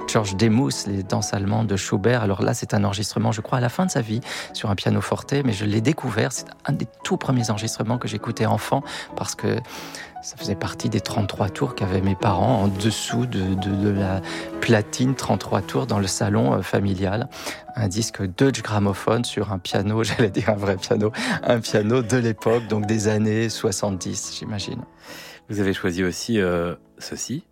Georges Demus, les danses allemandes de Schubert. Alors là, c'est un enregistrement, je crois, à la fin de sa vie, sur un pianoforte, mais je l'ai découvert. C'est un des tout premiers enregistrements que j'écoutais enfant, parce que ça faisait partie des 33 tours qu'avaient mes parents en dessous de la platine 33 tours dans le salon familial. Un disque Deutsche Grammophon sur un piano, j'allais dire un vrai piano, un piano de l'époque, donc des années 70, j'imagine. Vous avez choisi aussi ceci,